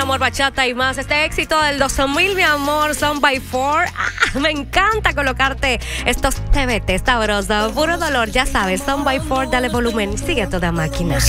amor, bachata y más. Este éxito del 2000, mi amor, Son by Four. Me encanta colocarte estos TBT sabrosos. Puro dolor, ya sabes. Son by Four, dale volumen. Sigue a toda máquina.